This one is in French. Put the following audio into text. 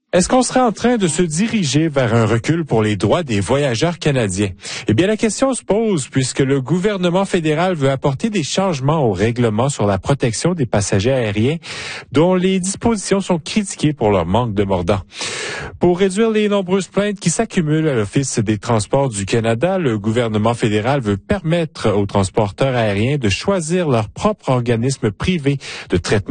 Est-ce qu'on serait en train de se diriger vers un recul pour les droits des voyageurs canadiens? Eh bien, la question se pose puisque le gouvernement fédéral veut apporter des changements au règlement sur la protection des passagers aériens dont les dispositions sont critiquées pour leur manque de mordant. Pour réduire les nombreuses plaintes qui s'accumulent à l'Office des transports du Canada, le gouvernement fédéral veut permettre aux transporteurs aériens de choisir leur propre organisme privé de traitement